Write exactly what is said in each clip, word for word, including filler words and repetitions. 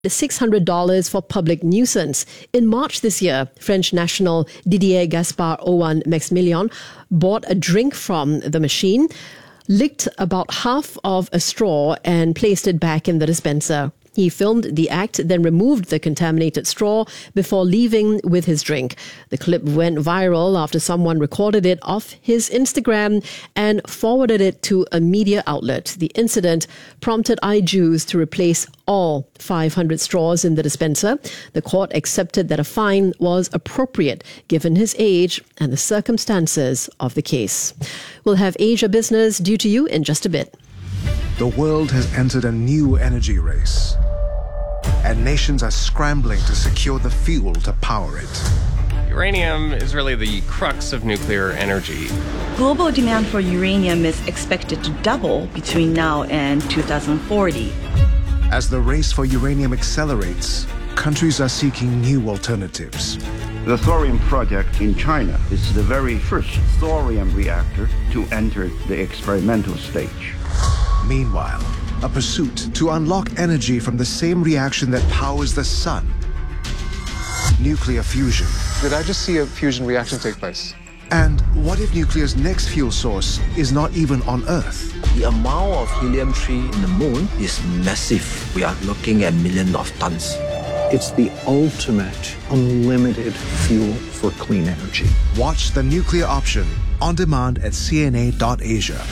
six hundred dollars for public nuisance. In March this year, French national Didier Gaspard Owen Maximilian bought a drink from the machine, licked about half of a straw and placed it back in the dispenser. He filmed the act, then removed the contaminated straw before leaving with his drink. The clip went viral after someone recorded it off his Instagram and forwarded it to a media outlet. The incident prompted iJuice to replace all five hundred straws in the dispenser. The court accepted that a fine was appropriate given his age and the circumstances of the case. We'll have Asia Business due to you in just a bit. The world has entered a new energy race, and nations are scrambling to secure the fuel to power it. Uranium is really the crux of nuclear energy. Global demand for uranium is expected to double between now and two thousand forty. As the race for uranium accelerates, countries are seeking new alternatives. The thorium project in China is the very first thorium reactor to enter the experimental stage. Meanwhile, a pursuit to unlock energy from the same reaction that powers the sun. Nuclear fusion. Did I just see a fusion reaction take place? And what if nuclear's next fuel source is not even on Earth? The amount of helium three in the moon is massive. We are looking at millions of tons. It's the ultimate unlimited fuel for clean energy. Watch The Nuclear Option on demand at c n a dot asia.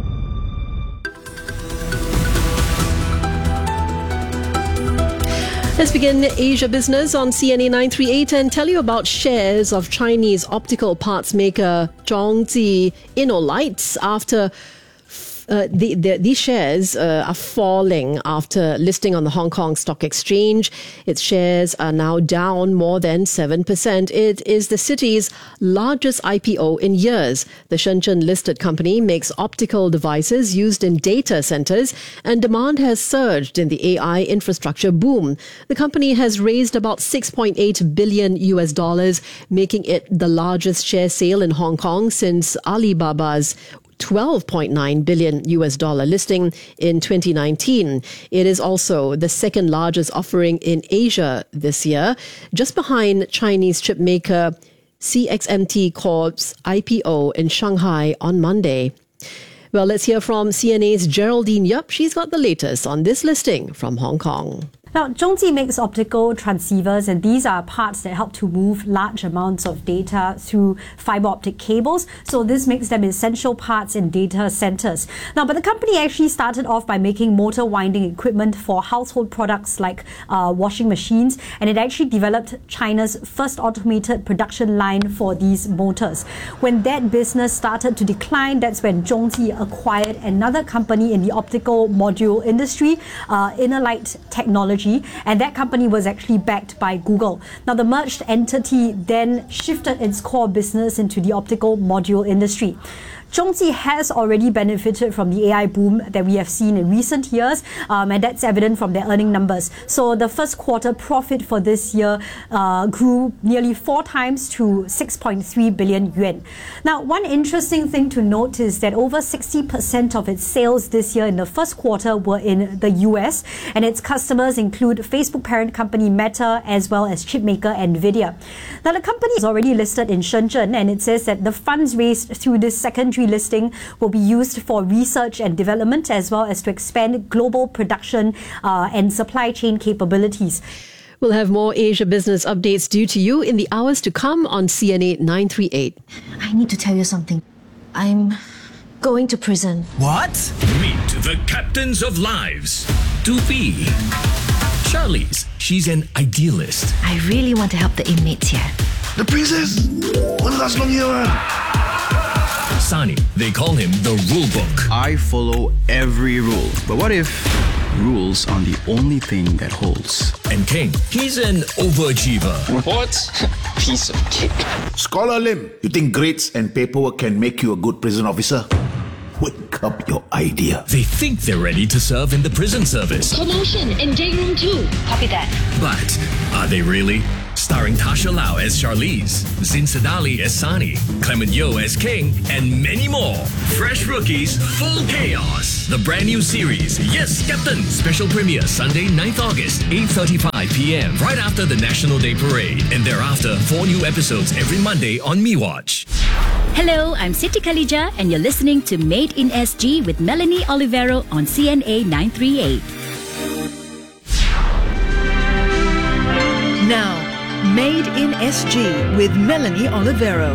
Let's begin Asia Business on C N A nine three eight and tell you about shares of Chinese optical parts maker Zhongji Innolights after Uh, the, the, these shares uh, are falling after listing on the Hong Kong Stock Exchange. Its shares are now down more than seven percent. It is the city's largest I P O in years. The Shenzhen-listed company makes optical devices used in data centers, and demand has surged in the A I infrastructure boom. The company has raised about six point eight billion U S dollars, making it the largest share sale in Hong Kong since Alibaba's twelve point nine billion U S dollar listing in twenty nineteen. It is also the second largest offering in Asia this year, just behind Chinese chip maker C X M T Corp's I P O in Shanghai on Monday. Well, let's hear from C N A's Geraldine Yap. She's got the latest on this listing from Hong Kong. Now, Zhongji makes optical transceivers, and these are parts that help to move large amounts of data through fiber optic cables. So this makes them essential parts in data centers. Now, but the company actually started off by making motor winding equipment for household products like uh, washing machines, and it actually developed China's first automated production line for these motors. When that business started to decline, that's when Zhongji acquired another company in the optical module industry, uh, Innolight Technology. And that company was actually backed by Google. Now, the merged entity then shifted its core business into the optical module industry. Zhongji has already benefited from the A I boom that we have seen in recent years, um, and that's evident from their earning numbers. So the first quarter profit for this year uh, grew nearly four times to six point three billion yuan. Now, one interesting thing to note is that over sixty percent of its sales this year in the first quarter were in the U S, and its customers include Facebook parent company Meta as well as chipmaker Nvidia. Now, the company is already listed in Shenzhen, and it says that the funds raised through this secondary listing will be used for research and development as well as to expand global production uh, and supply chain capabilities. We'll have more Asia Business updates due to you in the hours to come on C N A nine three eight. I need to tell you something. I'm going to prison. What? Meet the captains of lives. Doopy. Charlize, she's an idealist. I really want to help the inmates here. The princess? One last long year. Sani, they call him the rule book. I follow every rule. But what if rules are the only thing that holds? And King, he's an overachiever. What? Piece of cake. Scholar Lim, you think grades and paperwork can make you a good prison officer? Wake up your idea. They think they're ready to serve in the prison service. Promotion in day room two. Copy that. But are they really? starring Tasha Lau as Charlize, Zin Sadali as Sani, Clement Yo as King, and many more. Fresh Rookies, Full Chaos. The brand new series, Yes, Captain. Special premiere Sunday, ninth August, eight thirty-five p.m. right after the National Day Parade. And thereafter, four new episodes every Monday on MeWatch. Hello, I'm Siti Khalija, and you're listening to Made in S G with Melanie Olivero on C N A nine three eight. Now, Made in S G with Melanie Olivero.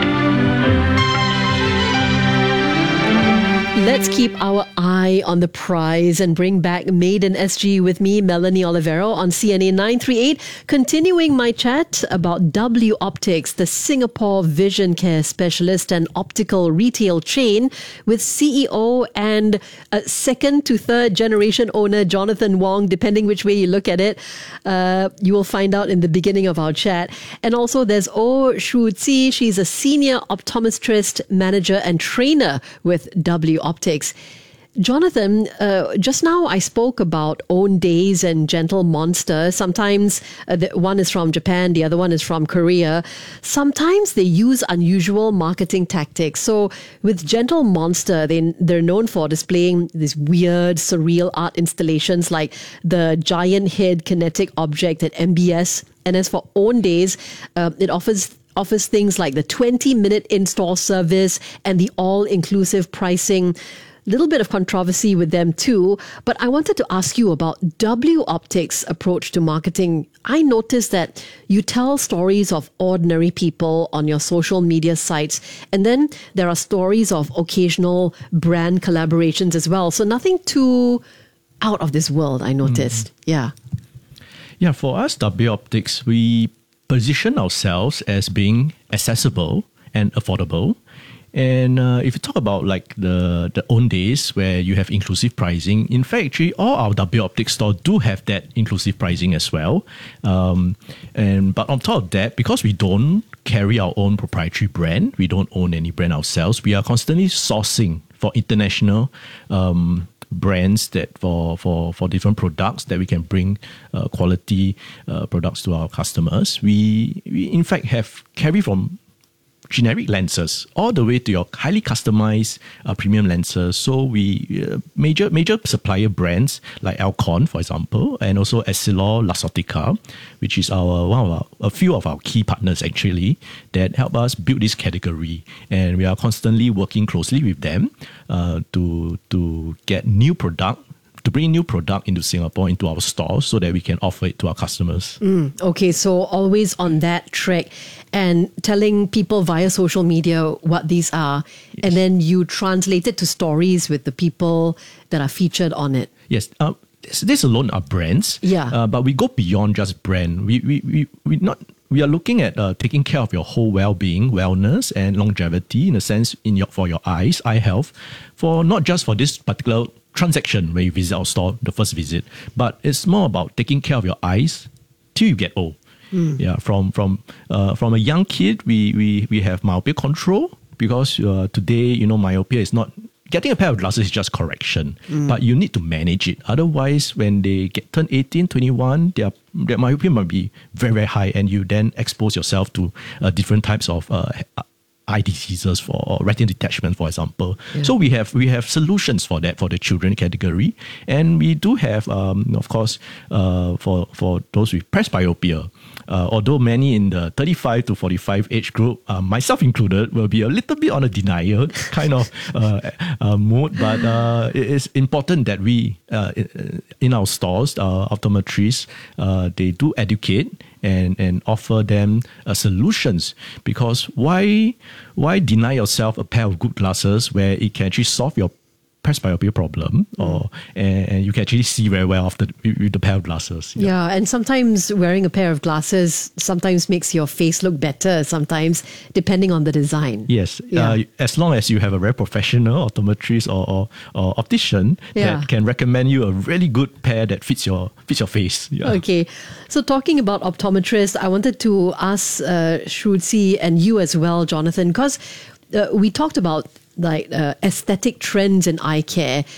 Let's keep our eye on the prize and bring back Made in S G with me, Melanie Olivero, on C N A nine three eight. Continuing my chat about W Optics, the Singapore vision care specialist and optical retail chain, with C E O and uh, second to third generation owner Jonathan Wong, depending which way you look at it. Uh, you will find out in the beginning of our chat. And also there's Oh Shu Tzi. She's a senior optometrist, manager and trainer with W Optics. Jonathan, uh, just now I spoke about Owndays and Gentle Monster. Sometimes uh, the, one is from Japan, the other one is from Korea. Sometimes they use unusual marketing tactics. So with Gentle Monster, they, they're known for displaying these weird, surreal art installations like the giant head kinetic object at M B S. And as for Owndays, uh, it offers offers things like the twenty-minute in-store service and the all-inclusive pricing. Little bit of controversy with them too, but I wanted to ask you about W Optics' approach to marketing. I noticed that you tell stories of ordinary people on your social media sites, and then there are stories of occasional brand collaborations as well. So nothing too out of this world, I noticed. Mm. Yeah. Yeah, for us, W Optics, we position ourselves as being accessible and affordable. And uh, if you talk about like the, the Owndays where you have inclusive pricing, in fact, actually all our W Optics stores do have that inclusive pricing as well. Um, and But on top of that, because we don't carry our own proprietary brand, we don't own any brand ourselves, we are constantly sourcing for international um, brands that for, for, for different products that we can bring uh, quality uh, products to our customers. We, we in fact have carry from generic lenses all the way to your highly customized uh, premium lenses. So we uh, major major supplier brands like Alcon, for example, and also Essilor, Luxottica, which is our one of our, a few of our key partners actually that help us build this category. And we are constantly working closely with them uh, to to get new product. to bring new product into Singapore, into our stores, so that we can offer it to our customers. Mm, okay, so always on that track and telling people via social media what these are. Yes. And then you translate it to stories with the people that are featured on it. Yes. Uh, this, this alone are brands. Yeah. Uh, but we go beyond just brand. We, we, we, we not... We are looking at uh, taking care of your whole well-being, wellness, and longevity in a sense in your for your eyes, eye health, for not just for this particular transaction where you visit our store, the first visit, but it's more about taking care of your eyes till you get old. Mm. Yeah, from from uh, from a young kid, we we we have myopia control because uh, today, you know, myopia is not. Getting a pair of glasses is just correction, mm. but you need to manage it. Otherwise, when they get turn eighteen, twenty-one, their, their myopia might be very, very high, and you then expose yourself to uh, different types of uh, eye diseases for or retinal detachment, for example. Yeah. So we have we have solutions for that for the children category, and we do have, um, of course, uh, for for those with presbyopia. Uh, although many in the thirty-five to forty-five age group, uh, myself included, will be a little bit on a denial kind of uh, uh, mood. But uh, it is important that we, uh, in our stores, uh, optometrists, uh, they do educate and, and offer them uh, solutions. Because why why deny yourself a pair of good glasses where it can actually solve your presbyopia problem, or and, and you can actually see very well after with the pair of glasses. Yeah. yeah, and sometimes wearing a pair of glasses sometimes makes your face look better. Sometimes, depending on the design. Yes, yeah. uh, as long as you have a very professional optometrist or, or, or optician yeah. that can recommend you a really good pair that fits your fits your face. Yeah. Okay, so talking about optometrists, I wanted to ask uh, Shu Tzi and you as well, Jonathan, because uh, we talked about like uh, aesthetic trends in eye care.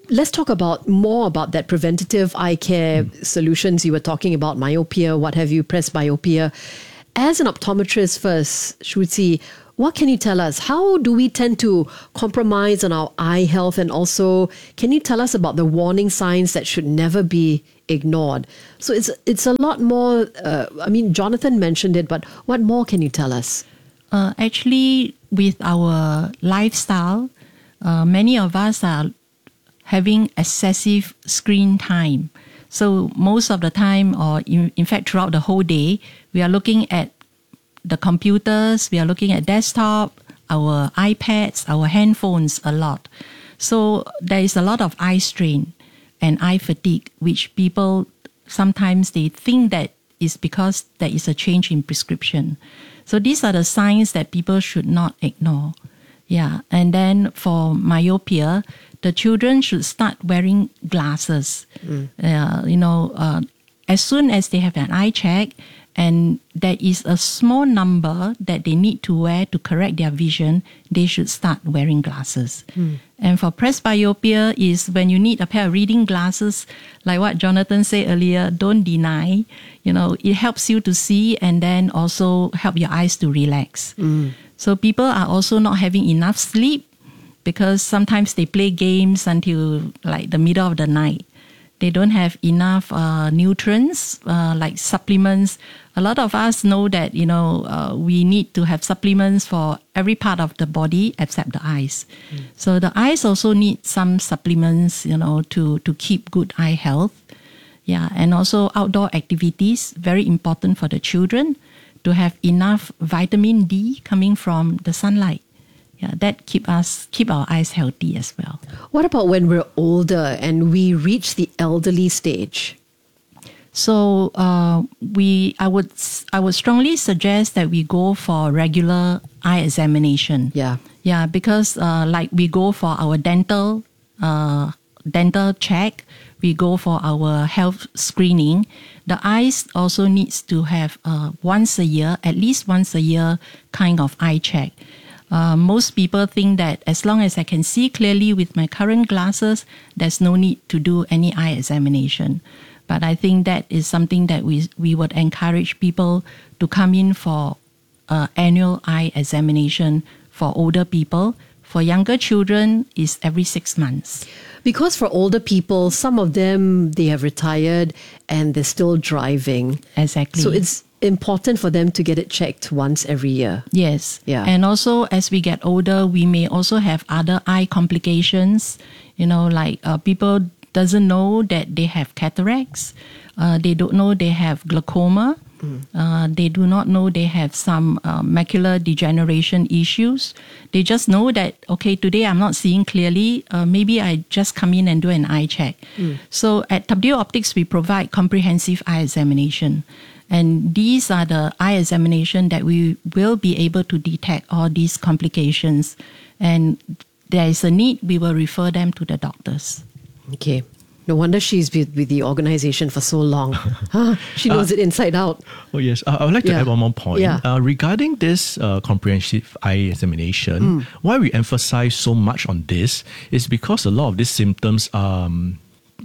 let's talk about more about that preventative eye care mm. solutions. You were talking about myopia, what have you, presbyopia. As an optometrist first, Shruti, what can you tell us? How do we tend to compromise on our eye health? And also, can you tell us about the warning signs that should never be ignored? So it's it's a lot more, uh, I mean, Jonathan mentioned it, but what more can you tell us? Uh, actually, with our lifestyle, uh, many of us are having excessive screen time. So most of the time, or in, in fact throughout the whole day, we are looking at the computers, we are looking at desktop, our iPads, our handphones a lot. So there is a lot of eye strain and eye fatigue, which people sometimes they think that is because there is a change in prescription. So these are the signs that people should not ignore. Yeah, and then for myopia, the children should start wearing glasses. Mm. Uh, you know, uh, as soon as they have an eye check, and there is a small number that they need to wear to correct their vision, they should start wearing glasses. Mm. And for presbyopia is when you need a pair of reading glasses, like what Jonathan said earlier, don't deny. You know, it helps you to see and then also help your eyes to relax. Mm. So people are also not having enough sleep because sometimes they play games until like the middle of the night. They don't have enough uh, nutrients, uh, like supplements. A lot of us know that, you know, uh, we need to have supplements for every part of the body except the eyes. Mm. So the eyes also need some supplements, you know, to, to keep good eye health. Yeah, and also outdoor activities, very important for the children to have enough vitamin D coming from the sunlight. Yeah, that keep us keep our eyes healthy as well. What about when we're older and we reach the elderly stage? So uh, we, I would, I would strongly suggest that we go for regular eye examination. Yeah, yeah, because uh, like we go for our dental, uh, dental check, we go for our health screening. The eyes also needs to have uh, once a year, at least once a year, kind of eye check. Uh, most people think that as long as I can see clearly with my current glasses, there's no need to do any eye examination. But I think that is something that we we would encourage people to come in for uh, annual eye examination for older people. For younger children, is every six months. Because for older people, some of them, they have retired and they're still driving. Exactly. So it's important for them to get it checked once every year. Yes. Yeah. And also, as we get older, we may also have other eye complications. You know, like uh, people doesn't know that they have cataracts. Uh, they don't know they have glaucoma. Mm. Uh, they do not know they have some uh, macular degeneration issues. They just know that, okay, today I'm not seeing clearly. Uh, maybe I just come in and do an eye check. Mm. So at W Optics, we provide comprehensive eye examination. And these are the eye examination that we will be able to detect all these complications. And there is a need, we will refer them to the doctors. Okay. No wonder she's with, with the organization for so long. Huh? She knows uh, it inside out. Oh, yes. Uh, I would like to yeah. add one more point. Yeah. Uh, regarding this uh, comprehensive eye examination, mm. why we emphasize so much on this is because a lot of these symptoms are um,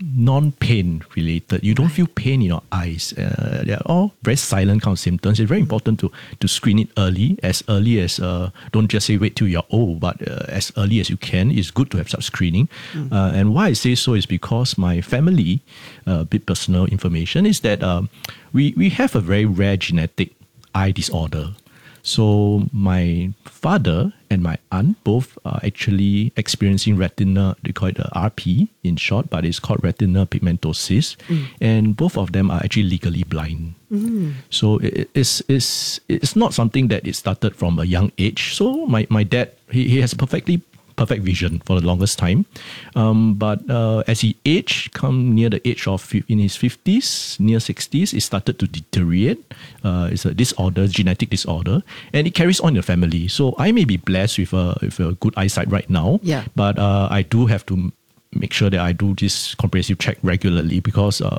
non-pain related. You don't feel pain in your eyes. Uh, they're all very silent kind of symptoms. It's very important to, to screen it early, as early as, uh, don't just say wait till you're old, but uh, as early as you can. It's good to have such screening. Mm. Uh, and why I say so is because my family, uh, bit personal information, is that um, we, we have a very rare genetic eye disorder. So my father and my aunt both are actually experiencing retina, they call it uh, R P in short, but it's called retinal pigmentosis. Mm. And both of them are actually legally blind. Mm. So it, it's, it's, it's not something that it started from a young age. So my, my dad, he, he has perfectly perfect vision for the longest time. Um, but uh, as he aged, come near the age of, in his fifties, near sixties, it started to deteriorate. Uh, it's a disorder, genetic disorder, and it carries on in the family. So I may be blessed with a, with a good eyesight right now, yeah. but uh, I do have to make sure that I do this comprehensive check regularly because um,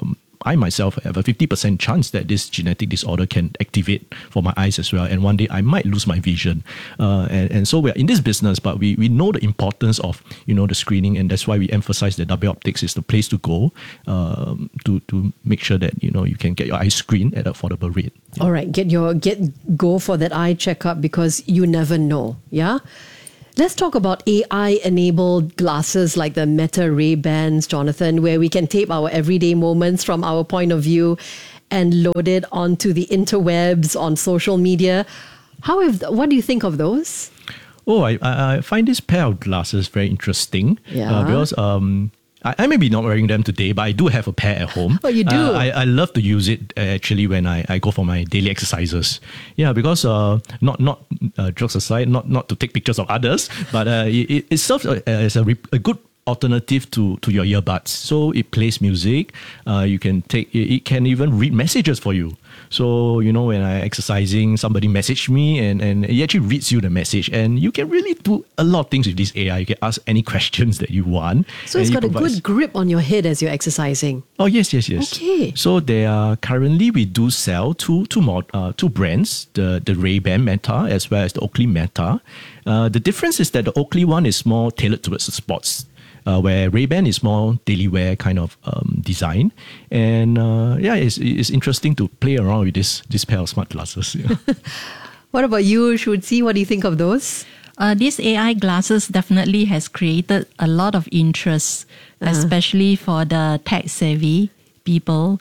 I myself have a fifty percent chance that this genetic disorder can activate for my eyes as well. And one day I might lose my vision. Uh, and, and so we're in this business, but we, we know the importance of, you know, the screening. And that's why we emphasize that W Optics is the place to go um, to, to make sure that, you know, you can get your eyes screened at an affordable rate. Yeah. All right. Get your, get, go for that eye checkup because you never know. Yeah. Let's talk about A I-enabled glasses like the Meta Ray-Bans, Jonathan, where we can tape our everyday moments from our point of view and load it onto the interwebs on social media. How have, what do you think of those? Oh, I, I find this pair of glasses very interesting. Yeah. Uh, because um, I, I may be not wearing them today, but I do have a pair at home. Oh, you do? Uh, I, I love to use it uh, actually when I, I go for my daily exercises. Yeah, because uh, not not uh, jokes aside, not not to take pictures of others, but uh, it, it serves as a, a good alternative to, to your earbuds. So it plays music. Uh, you can take it, it can even read messages for you. So, you know, when I'm exercising, somebody messaged me and, and it actually reads you the message. And you can really do a lot of things with this A I. You can ask any questions that you want. So it's got a good grip on your head as you're exercising. Oh, yes, yes, yes. Okay. So there are currently, we do sell two, two, mod, uh, two brands, the, the Ray-Ban Meta as well as the Oakley Meta. Uh, the difference is that the Oakley one is more tailored towards the sports. Uh, where Ray-Ban is more daily wear kind of um, design. And uh, yeah, it's, it's interesting to play around with this this pair of smart glasses. Yeah. What about you, Shruti? What do you think of those? Uh, this A I glasses definitely has created a lot of interest, uh-huh. especially for the tech-savvy people.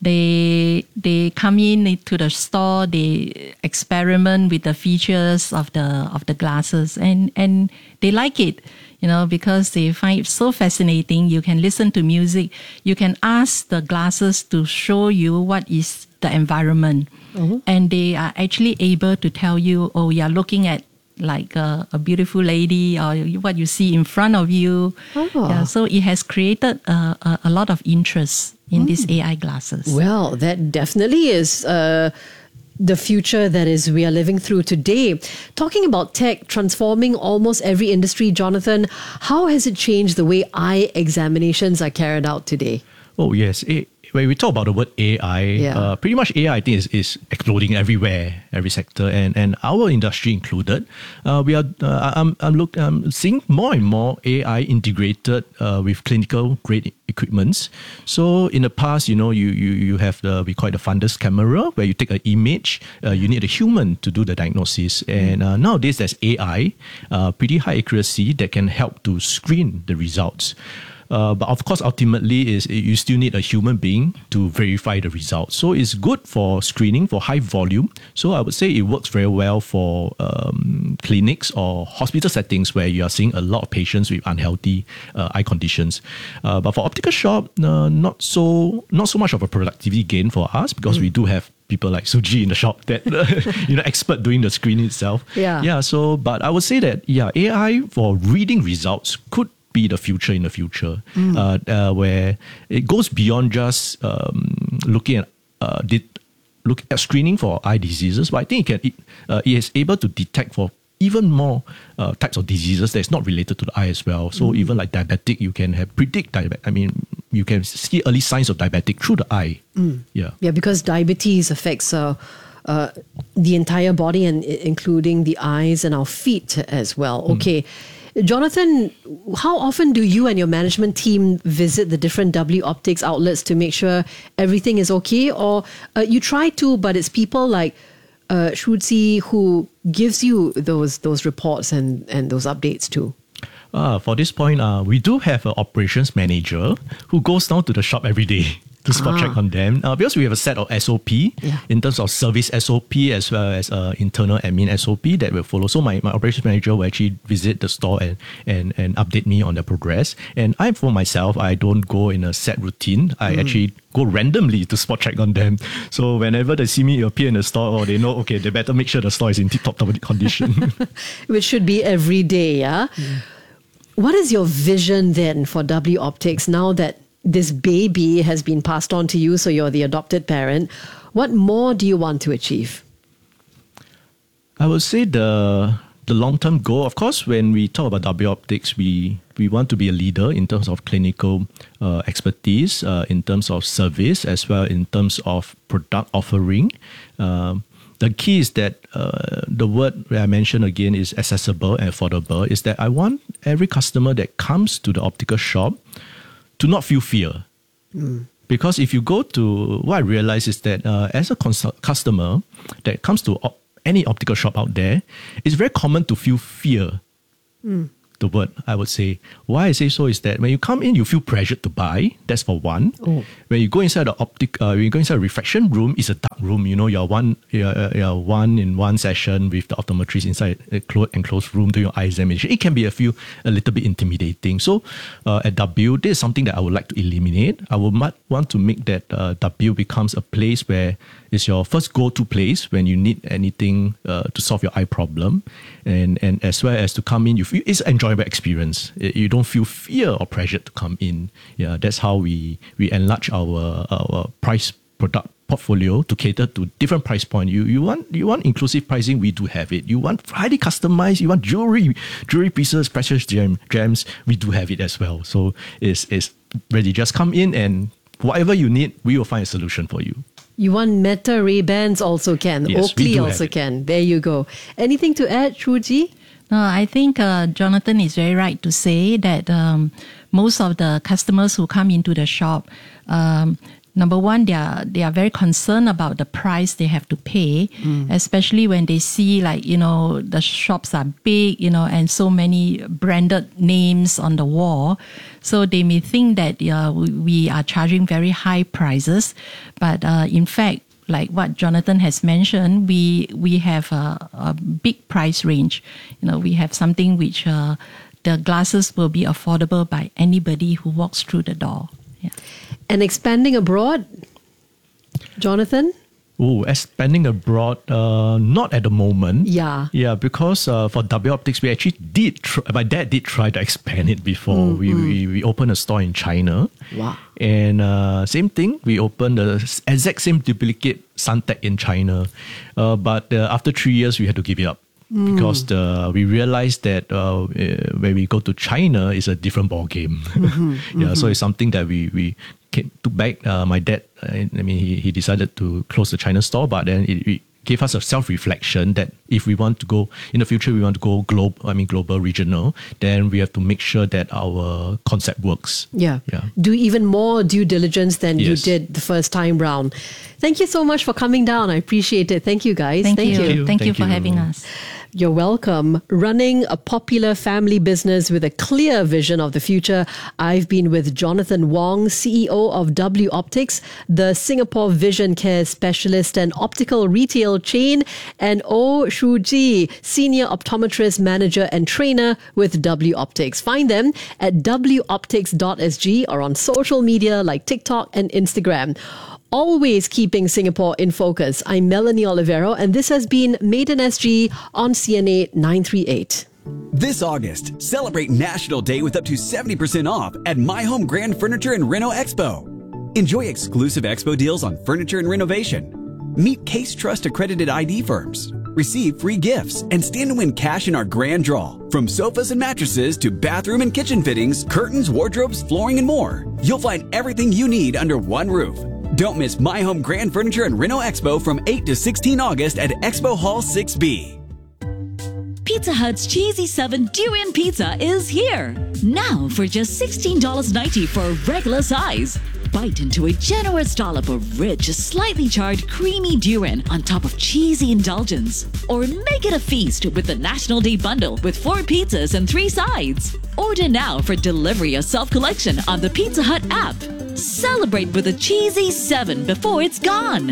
They they come in to the store, they experiment with the features of the of the glasses, and, and they like it. You know, because they find it so fascinating. You can listen to music. You can ask the glasses to show you what is the environment. Mm-hmm. And they are actually able to tell you, oh, you're looking at like a, a beautiful lady or what you see in front of you. Oh. Yeah, so it has created a, a, a lot of interest in mm. these A I glasses. Well, that definitely is... Uh, the future that is we are living through today. Talking about tech transforming almost every industry, Jonathan, how has it changed the way eye examinations are carried out today? Oh, yes. It, when we talk about the word A I, yeah. uh, pretty much A I, I think, is, is exploding everywhere, every sector, and, and our industry included. Uh, we are, uh, I'm, I'm, look, I'm seeing more and more A I integrated uh, with clinical grade equipments. So in the past, you know, you you, you have the, we call it the fundus camera, where you take an image, uh, you need a human to do the diagnosis. And uh, nowadays there's A I, uh, pretty high accuracy that can help to screen the results. Uh, but of course, ultimately, is you still need a human being to verify the results. So it's good for screening for high volume. So I would say it works very well for um, clinics or hospital settings where you are seeing a lot of patients with unhealthy uh, eye conditions. Uh, but for optical shop, uh, not so not so much of a productivity gain for us because mm. we do have people like Suji in the shop that you know expert doing the screening itself. Yeah. Yeah. So, but I would say that yeah, A I for reading results could be the future in the future, mm. uh, uh, where it goes beyond just um, looking at uh, did look at screening for eye diseases, but I think it can it, uh, it is able to detect for even more uh, types of diseases that's not related to the eye as well. So mm. even like diabetic, you can have predict diabetic. I mean, you can see early signs of diabetic through the eye. Mm. Yeah, yeah, because diabetes affects uh, uh, the entire body and including the eyes and our feet as well. Okay. Mm. Jonathan, how often do you and your management team visit the different W Optics outlets to make sure everything is okay? Or uh, you try to, but it's people like uh, Shruti who gives you those those reports and, and those updates too? Uh, for this point, uh, we do have an operations manager who goes down to the shop every day to spot ah. check on them. Uh, because we have a set of S O P yeah. in terms of service S O P as well as uh, internal admin S O P that will follow. So my, my operations manager will actually visit the store and, and, and update me on the progress. And I, for myself, I don't go in a set routine. I mm. actually go randomly to spot check on them. So whenever they see me appear in the store, or they know, okay, they better make sure the store is in tip-top condition. Which should be every day, yeah? Mm. What is your vision then for W Optics now that this baby has been passed on to you, so you're the adopted parent? What more do you want to achieve? I would say the the long-term goal, of course, when we talk about W Optics, we we want to be a leader in terms of clinical uh, expertise, uh, in terms of service, as well in terms of product offering. Um, the key is that uh, the word I mentioned again is accessible and affordable, is that I want every customer that comes to the optical shop to not feel fear. Mm. Because if you go to, what I realize is that uh, as a cons- customer that comes to op- any optical shop out there, it's very common to feel fear. Mm. The word I would say. Why I say so is that when you come in, you feel pressured to buy. That's for one. Oh. When you go inside the optic, uh, when you go inside a refraction room, it's a dark room. You know, you're one, you're, you're one in one session with the optometrist inside a closed enclosed room doing your eye examination. It can be a few a little bit intimidating. So uh, at W, this is something that I would like to eliminate. I would want to make that uh, W becomes a place where it's your first go-to place when you need anything uh, to solve your eye problem, and and as well as to come in, you feel it's an enjoyable experience. You don't feel fear or pressure to come in. Yeah, that's how we we enlarge our our price product portfolio to cater to different price point. You you want you want inclusive pricing, we do have it. You want highly customized, you want jewelry jewelry pieces, precious gem, gems, we do have it as well. So it's it's ready. Just come in and whatever you need, we will find a solution for you. You want Meta Ray-Bans also can. Yes, Oakley also can. There you go. Anything to add, Shuji? No, I think uh, Jonathan is very right to say that um, most of the customers who come into the shop, um, number one, they are they are very concerned about the price they have to pay, mm. especially when they see, like, you know, the shops are big, you know, and so many branded names on the wall. So they may think that uh, we are charging very high prices, but uh, in fact, like what Jonathan has mentioned, we we have a, a big price range. You know, we have something which uh, the glasses will be affordable by anybody who walks through the door. Yeah. And expanding abroad, Jonathan? Oh, expanding abroad, uh, not at the moment. Yeah. Yeah, because uh, for W Optics, we actually did, try, my dad did try to expand it before. Mm, we, mm. we we opened a store in China. Wow. And uh, same thing, we opened the exact same duplicate Suntec in China. Uh, but uh, after three years, we had to give it up. Mm. Because the, we realized that uh, uh, when we go to China, it's a different ball game. Mm-hmm, yeah, mm-hmm. So it's something that we we came, took back. Uh, my dad, uh, I mean, he, he decided to close the China store, but then it, it gave us a self-reflection that if we want to go in the future, we want to go global. I mean, global, regional. Then we have to make sure that our concept works. Yeah, yeah. Do even more due diligence than yes. you did the first time round. Thank you so much for coming down. I appreciate it. Thank you, guys. Thank, Thank you. you. Thank you, Thank you for you. having us. You're welcome. Running a popular family business with a clear vision of the future, I've been with Jonathan Wong, C E O of W Optics, the Singapore vision care specialist and optical retail chain, and Oh Shuji, senior optometrist manager and trainer with W Optics. Find them at w optics dot s g or on social media like TikTok and Instagram. Always keeping Singapore in focus. I'm Melanie Olivero, and this has been Made in S G on C N A nine three eight. This August, celebrate National Day with up to seventy percent off at My Home Grand Furniture and Reno Expo. Enjoy exclusive expo deals on furniture and renovation. Meet Case Trust accredited I D firms. Receive free gifts and stand to win cash in our grand draw. From sofas and mattresses to bathroom and kitchen fittings, curtains, wardrobes, flooring, and more. You'll find everything you need under one roof. Don't miss My Home Grand Furniture and Reno Expo from eight to sixteen August at Expo Hall six B. Pizza Hut's Cheesy seven Durian Pizza is here. Now for just sixteen dollars and ninety cents for a regular size. Bite into a generous dollop of rich, slightly charred, creamy durian on top of cheesy indulgence. Or make it a feast with the National Day bundle with four pizzas and three sides. Order now for delivery or self-collection on the Pizza Hut app. Celebrate with a Cheesy seven before it's gone.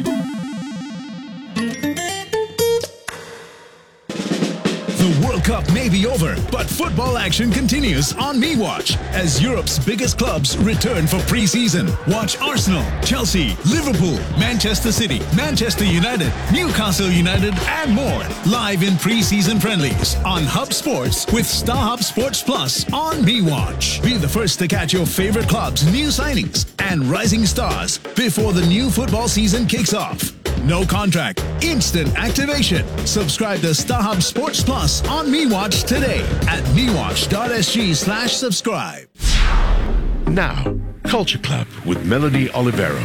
The World Cup may be over, but football action continues on MeWatch as Europe's biggest clubs return for pre-season. Watch Arsenal, Chelsea, Liverpool, Manchester City, Manchester United, Newcastle United, and more live in pre-season friendlies on Hub Sports with StarHub Sports Plus on MeWatch. Be the first to catch your favorite clubs' new signings and rising stars before the new football season kicks off. No contract, instant activation. Subscribe to StarHub Sports Plus on MeWatch today at mewatch.sg slash subscribe. Now, Culture Club with Melanie Olivero.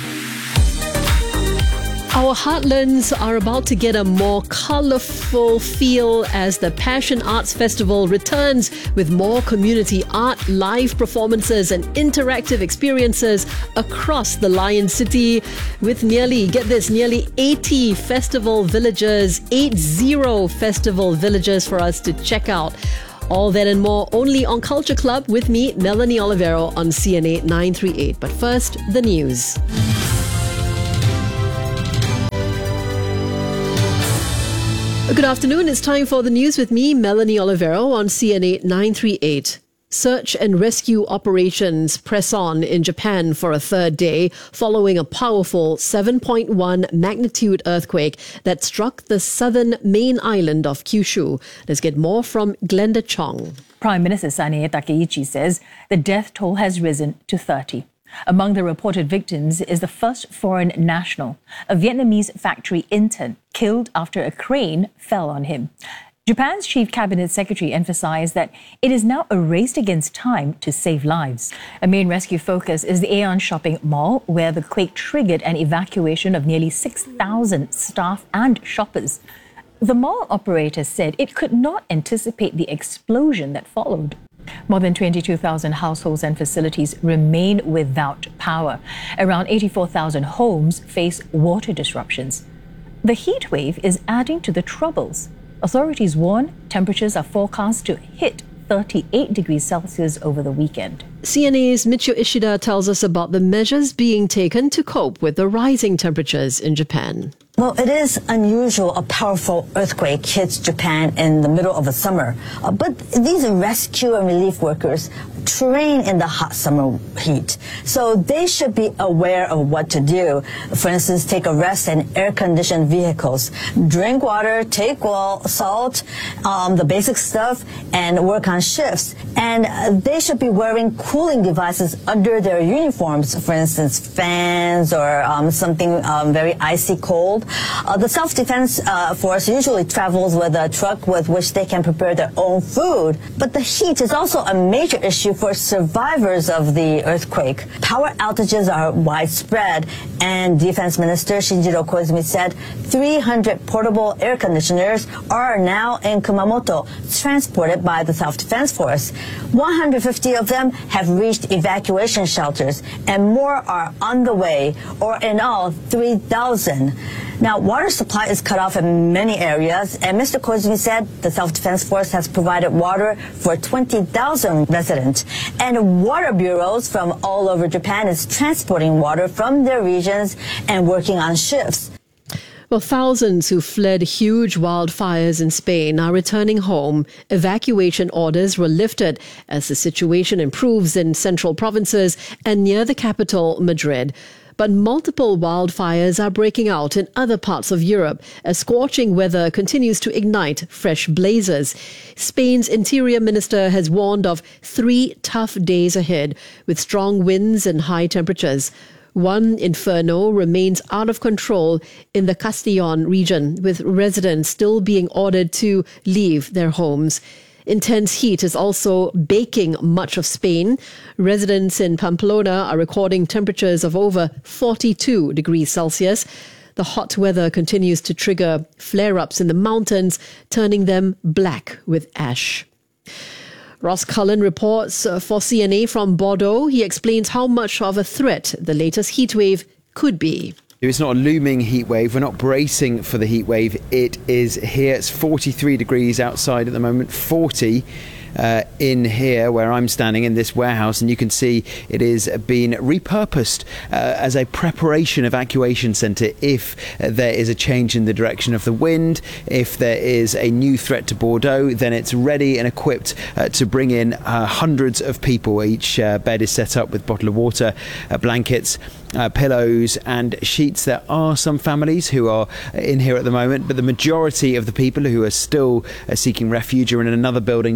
Our heartlands are about to get a more colourful feel as the Passion Arts Festival returns with more community art, live performances and interactive experiences across the Lion City with nearly, get this, nearly eighty festival villages, eight zero festival villages for us to check out. All that and more only on Culture Club with me, Melanie Olivero on C N A nine thirty-eight. But first, the news. Good afternoon. It's time for the news with me, Melanie Olivero on C N A nine thirty-eight. Search and rescue operations press on in Japan for a third day following a powerful seven point one magnitude earthquake that struck the southern main island of Kyushu. Let's get more from Glenda Chong. Prime Minister Sanae Takeichi says the death toll has risen to thirty. Among the reported victims is the first foreign national, a Vietnamese factory intern, killed after a crane fell on him. Japan's chief cabinet secretary emphasized that it is now a race against time to save lives. A main rescue focus is the Aeon Shopping Mall, where the quake triggered an evacuation of nearly six thousand staff and shoppers. The mall operator said it could not anticipate the explosion that followed. More than twenty-two thousand households and facilities remain without power. Around eighty-four thousand homes face water disruptions. The heat wave is adding to the troubles. Authorities warn temperatures are forecast to hit thirty-eight degrees Celsius over the weekend. C N A's Michio Ishida tells us about the measures being taken to cope with the rising temperatures in Japan. Well, it is unusual a powerful earthquake hits Japan in the middle of the summer. Uh, but these rescue and relief workers train in the hot summer heat. So they should be aware of what to do. For instance, take a rest in air-conditioned vehicles. Drink water, take well, salt, um, the basic stuff, and work on shifts. And uh, they should be wearing cooling devices under their uniforms, for instance, fans or um, something um, very icy cold. Uh, the self-defense uh, force usually travels with a truck with which they can prepare their own food. But the heat is also a major issue for survivors of the earthquake. Power outages are widespread, and Defense Minister Shinjiro Koizumi said three hundred portable air conditioners are now in Kumamoto, transported by the self-defense force. one hundred fifty of them have reached evacuation shelters, and more are on the way, or in all, three thousand. Now, water supply is cut off in many areas, and Mister Koizumi said the self-defense force has provided water for twenty thousand residents. And water bureaus from all over Japan is transporting water from their regions and working on shifts. Well, thousands who fled huge wildfires in Spain are returning home. Evacuation orders were lifted as the situation improves in central provinces and near the capital, Madrid. But multiple wildfires are breaking out in other parts of Europe as scorching weather continues to ignite fresh blazes. Spain's interior minister has warned of three tough days ahead with strong winds and high temperatures. One inferno remains out of control in the Castellón region, with residents still being ordered to leave their homes. Intense heat is also baking much of Spain. Residents in Pamplona are recording temperatures of over forty-two degrees Celsius. The hot weather continues to trigger flare-ups in the mountains, turning them black with ash. Ross Cullen reports for C N A from Bordeaux. He explains how much of a threat the latest heatwave could be. It's not a looming heat wave. We're not bracing for the heat wave. It is here. It's forty-three degrees outside at the moment, forty uh, in here where I'm standing in this warehouse, and you can see it is being repurposed uh, as a preparation evacuation centre if uh, there is a change in the direction of the wind. If there is a new threat to Bordeaux, then it's ready and equipped uh, to bring in uh, hundreds of people. Each uh, bed is set up with a bottle of water, uh, blankets, Uh, pillows and sheets. There are some families who are in here at the moment, but the majority of the people who are still uh, seeking refuge are in another building just behind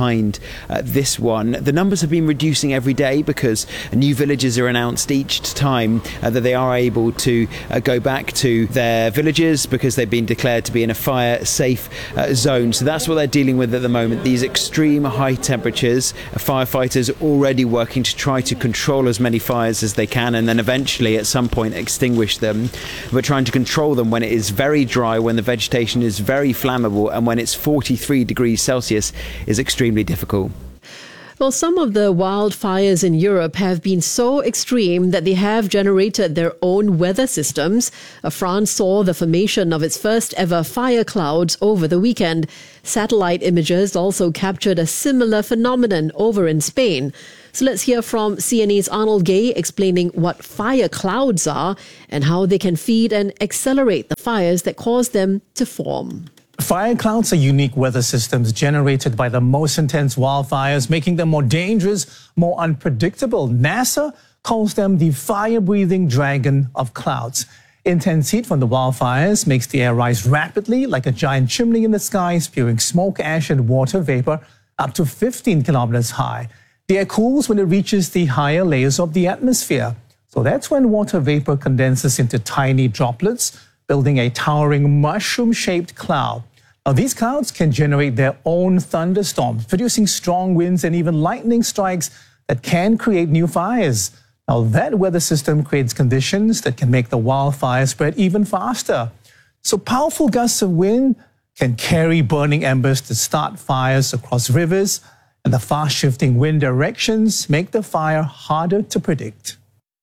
behind uh, this one. The numbers have been reducing every day because new villages are announced each time uh, that they are able to uh, go back to their villages because they've been declared to be in a fire safe uh, zone. So that's what they're dealing with at the moment, these extreme high temperatures. Firefighters already working to try to control as many fires as they can and then eventually at some point extinguish them. But trying to control them when it is very dry, when the vegetation is very flammable and when it's forty-three degrees Celsius is extremely difficult. Well, some of the wildfires in Europe have been so extreme that they have generated their own weather systems. Uh, France saw the formation of its first ever fire clouds over the weekend. Satellite images also captured a similar phenomenon over in Spain. So let's hear from C N A's Arnold Gay explaining what fire clouds are and how they can feed and accelerate the fires that cause them to form. Fire clouds are unique weather systems generated by the most intense wildfires, making them more dangerous, more unpredictable. NASA calls them the fire-breathing dragon of clouds. Intense heat from the wildfires makes the air rise rapidly like a giant chimney in the sky, spewing smoke, ash, and water vapor up to fifteen kilometers high. The air cools when it reaches the higher layers of the atmosphere. So that's when water vapor condenses into tiny droplets, building a towering mushroom-shaped cloud. Now, these clouds can generate their own thunderstorms, producing strong winds and even lightning strikes that can create new fires. Now, that weather system creates conditions that can make the wildfire spread even faster. So powerful gusts of wind can carry burning embers to start fires across rivers, and the fast-shifting wind directions make the fire harder to predict.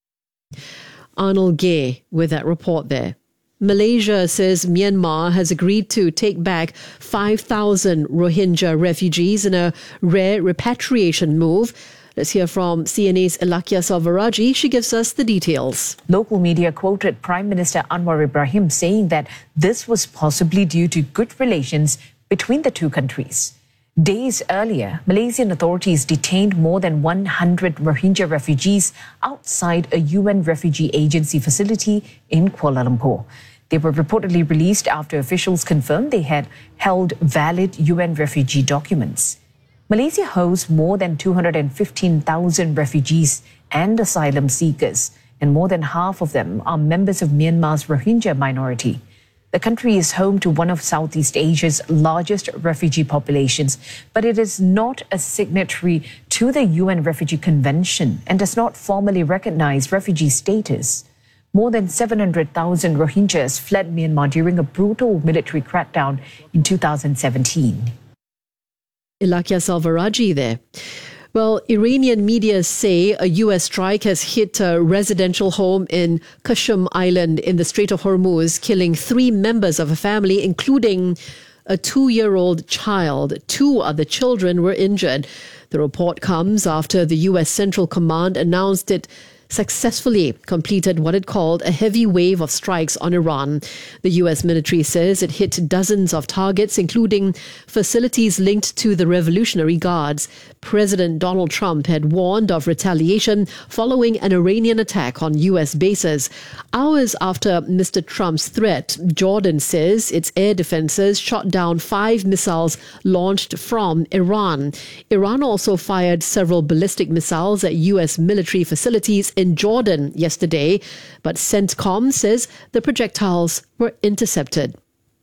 Arnold Gay with that report there. Malaysia says Myanmar has agreed to take back five thousand Rohingya refugees in a rare repatriation move. Let's hear from C N A's Elakia Salvaraji. She gives us the details. Local media quoted Prime Minister Anwar Ibrahim saying that this was possibly due to good relations between the two countries. Days earlier, Malaysian authorities detained more than one hundred Rohingya refugees outside a U N refugee agency facility in Kuala Lumpur. They were reportedly released after officials confirmed they had held valid U N refugee documents. Malaysia hosts more than two hundred fifteen thousand refugees and asylum seekers, and more than half of them are members of Myanmar's Rohingya minority. The country is home to one of Southeast Asia's largest refugee populations, but it is not a signatory to the U N Refugee Convention and does not formally recognize refugee status. More than seven hundred thousand Rohingyas fled Myanmar during a brutal military crackdown in two thousand seventeen. Elakia Salvaraji there. Well, Iranian media say a U S strike has hit a residential home in Qashm Island in the Strait of Hormuz, killing three members of a family, including a two-year-old child. Two other children were injured. The report comes after the U S Central Command announced it successfully completed what it called a heavy wave of strikes on Iran. The U S military says it hit dozens of targets, including facilities linked to the Revolutionary Guards. President Donald Trump had warned of retaliation following an Iranian attack on U S bases. Hours after Mister Trump's threat, Jordan says its air defenses shot down five missiles launched from Iran. Iran also fired several ballistic missiles at U S military facilities in Jordan yesterday, but CENTCOM says the projectiles were intercepted.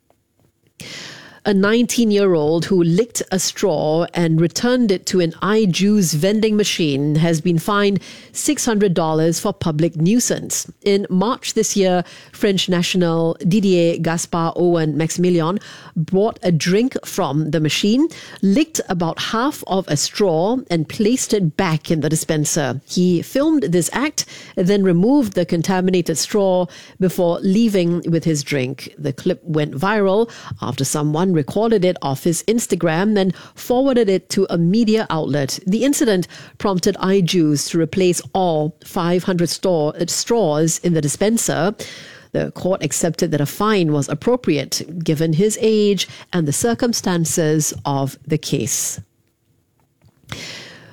A nineteen-year-old who licked a straw and returned it to an iJuice vending machine has been fined six hundred dollars for public nuisance. In March this year, French national Didier Gaspard Owen Maximilian bought a drink from the machine, licked about half of a straw and placed it back in the dispenser. He filmed this act and then removed the contaminated straw before leaving with his drink. The clip went viral after someone recorded it off his Instagram and forwarded it to a media outlet. The incident prompted iJuice to replace all five hundred store, uh, straws in the dispenser. The court accepted that a fine was appropriate given his age and the circumstances of the case.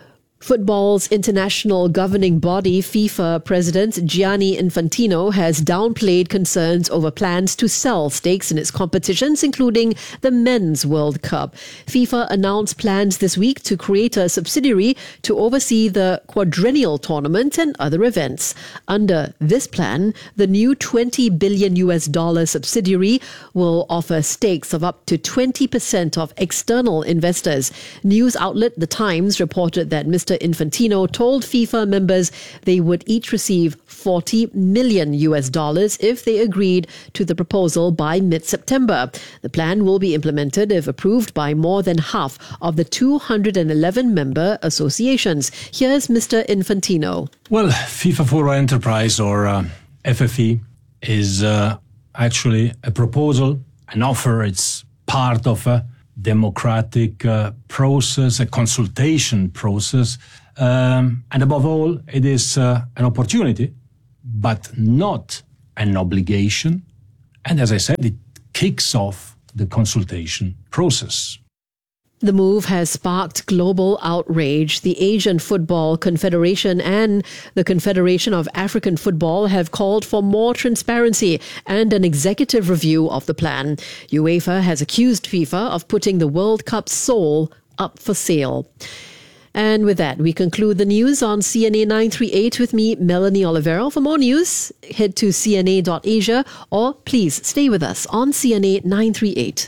Football's international governing body, FIFA President Gianni Infantino, has downplayed concerns over plans to sell stakes in its competitions, including the Men's World Cup. FIFA announced plans this week to create a subsidiary to oversee the quadrennial tournament and other events. Under this plan, the new twenty billion U S dollar subsidiary will offer stakes of up to twenty percent of external investors. News outlet The Times reported that Mister Infantino told FIFA members they would each receive forty million U S dollars if they agreed to the proposal by mid-September. The plan will be implemented if approved by more than half of the two hundred eleven member associations. Here's Mister Infantino. Well, FIFA for Enterprise, or uh, F F E, is uh, actually a proposal, an offer. It's part of a democratic uh, process, a consultation process, um, and above all, it is uh, an opportunity, but not an obligation. And as I said, it kicks off the consultation process. The move has sparked global outrage. The Asian Football Confederation and the Confederation of African Football have called for more transparency and an executive review of the plan. UEFA has accused FIFA of putting the World Cup's soul up for sale. And with that, we conclude the news on C N A nine thirty-eight with me, Melanie Olivero. For more news, head to c n a dot asia or please stay with us on C N A nine thirty-eight.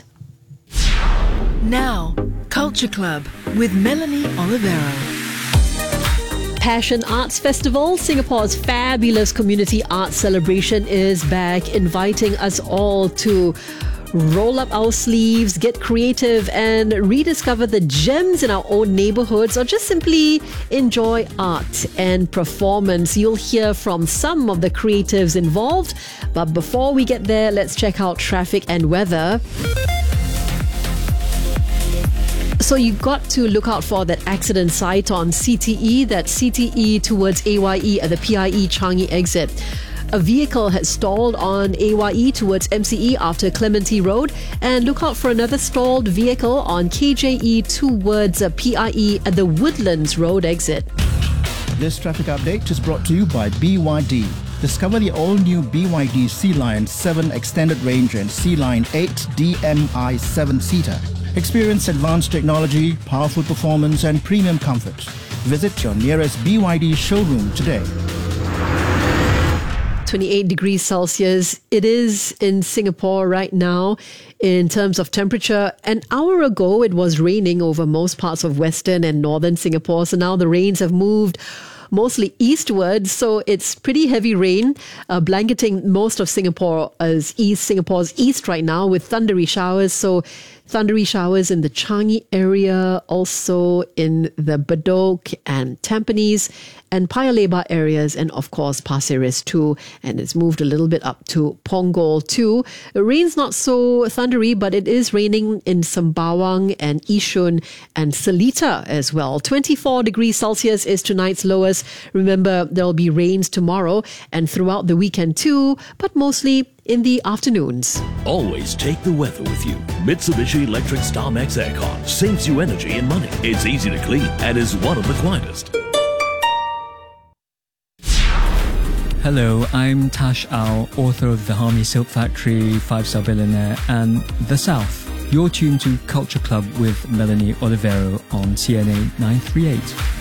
Now, Culture Club with Melanie Olivero. Passion Arts Festival, Singapore's fabulous community arts celebration, is back, inviting us all to roll up our sleeves, get creative, and rediscover the gems in our own neighborhoods, or just simply enjoy art and performance. You'll hear from some of the creatives involved. But before we get there, let's check out traffic and weather. So you've got to look out for that accident site on C T E, that's C T E towards A Y E at the P I E Changi exit. A vehicle has stalled on A Y E towards M C E after Clementi Road, and look out for another stalled vehicle on K J E towards P I E at the Woodlands Road exit. This traffic update is brought to you by B Y D. Discover the all-new B Y D Sea Lion seven Extended Range and Sea Lion eight D M I seven-seater. Experience advanced technology, powerful performance and premium comfort. Visit your nearest B Y D showroom today. twenty-eight degrees Celsius. It is in Singapore right now in terms of temperature. An hour ago, it was raining over most parts of western and northern Singapore. So now the rains have moved mostly eastwards, so it's pretty heavy rain, uh, blanketing most of Singapore as east, Singapore's east right now, with thundery showers. So thundery showers in the Changi area, also in the Bedok and Tampines and Paya Lebar areas, and of course Pasir Ris too. And it's moved a little bit up to Punggol too. The rain's not so thundery, but it is raining in Sembawang and Yishun and Seletar as well. twenty-four degrees Celsius is tonight's lowest. Remember, there'll be rains tomorrow and throughout the weekend too, but mostly in the afternoons. Always take the weather with you. Mitsubishi Electric StarMax Aircon saves you energy and money. It's easy to clean and is one of the quietest. Hello, I'm Tash Ao, author of The Harmony Silk Factory, Five Star Billionaire, and The South. You're tuned to Culture Club with Melanie Olivero on C N A nine thirty-eight.